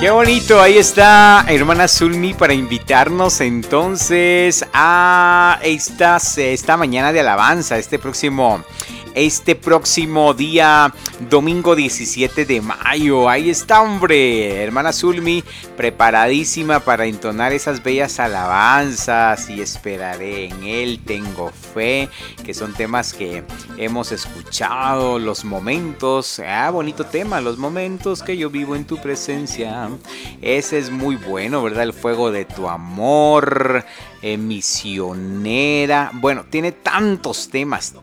Qué bonito, ahí está hermana Zulmi para invitarnos entonces a esta mañana de alabanza, este próximo día, domingo 17 de mayo. Ahí está, hombre, hermana Zulmi, preparadísima para entonar esas bellas alabanzas. Y esperaré en él, tengo fe, que son temas que hemos escuchado, los momentos, bonito tema, los momentos que yo vivo en tu presencia. Ese es muy bueno, ¿verdad? El fuego de tu amor, misionera. Bueno, tiene tantos temas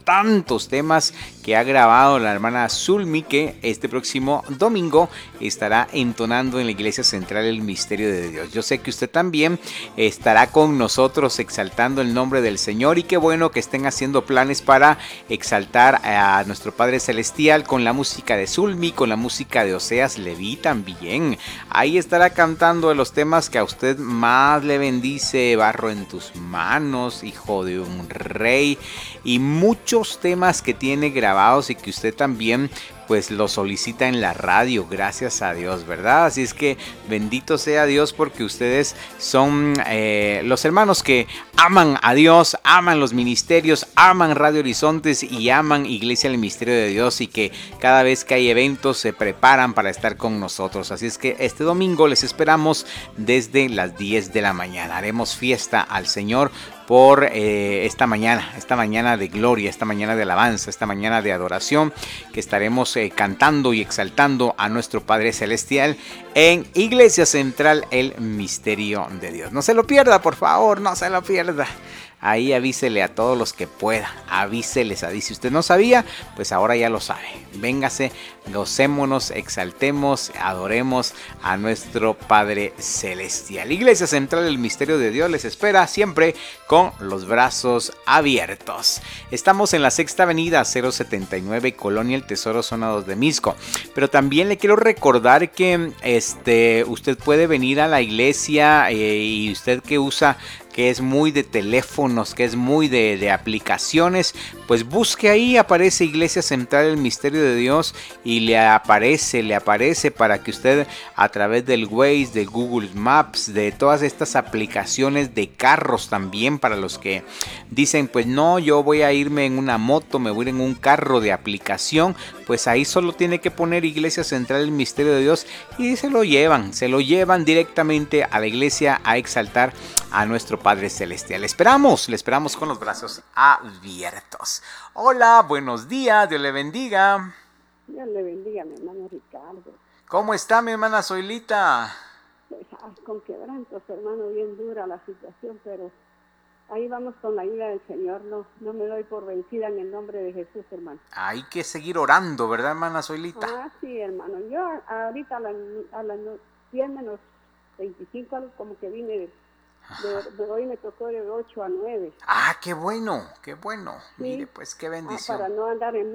que ha grabado la hermana Zulmi, que este próximo domingo estará entonando en la iglesia central el misterio de Dios. Yo sé que usted también estará con nosotros exaltando el nombre del Señor, y qué bueno que estén haciendo planes para exaltar a nuestro Padre Celestial con la música de Zulmi, con la música de Oseas Leví también. Ahí estará cantando de los temas que a usted más le bendice: Barro en tus manos, Hijo de un rey, y muchos temas que tiene grabados y que usted también pues lo solicita en la radio, gracias a Dios, ¿verdad? Así es que bendito sea Dios, porque ustedes son los hermanos que aman a Dios, aman los ministerios, aman Radio Horizontes y aman Iglesia del Misterio de Dios, y que cada vez que hay eventos se preparan para estar con nosotros. Así es que este domingo les esperamos desde las 10 de la mañana. Haremos fiesta al Señor por esta mañana de gloria, esta mañana de alabanza, esta mañana de adoración, que estaremos cantando y exaltando a nuestro Padre Celestial en Iglesia Central, el Misterio de Dios. No se lo pierda, por favor, no se lo pierda. Ahí avísele a todos los que pueda, avíseles. Si usted no sabía, pues ahora ya lo sabe. Véngase, gocémonos, exaltemos, adoremos a nuestro Padre Celestial. Iglesia Central del Misterio de Dios les espera siempre con los brazos abiertos. Estamos en la Sexta Avenida 079, Colonia El Tesoro, zona 2 de Mixco. Pero también le quiero recordar que usted puede venir a la iglesia, y usted que usa, que es muy de teléfonos, que es muy de aplicaciones, pues busque ahí, aparece Iglesia Central del Misterio de Dios, y le aparece para que usted, a través del Waze, de Google Maps, de todas estas aplicaciones de carros también, para los que dicen, pues no, yo voy a irme en una moto, me voy a ir en un carro de aplicación, pues ahí solo tiene que poner Iglesia Central del Misterio de Dios y se lo llevan directamente a la iglesia a exaltar a nuestro Padre Celestial. Le esperamos con los brazos abiertos. Hola, buenos días, Dios le bendiga. Dios le bendiga, mi hermano Ricardo. ¿Cómo está mi hermana Zoilita? Pues, con quebrantos, hermano, bien dura la situación, pero ahí vamos con la ayuda del Señor. No me doy por vencida en el nombre de Jesús, hermano. Hay que seguir orando, ¿verdad, hermana Zoilita? Sí, hermano. Yo ahorita a las 10 menos 25, como que vine de hoy, me tocó de 8 a 9. Qué bueno. Sí. Mire, pues qué bendición. Para no andar en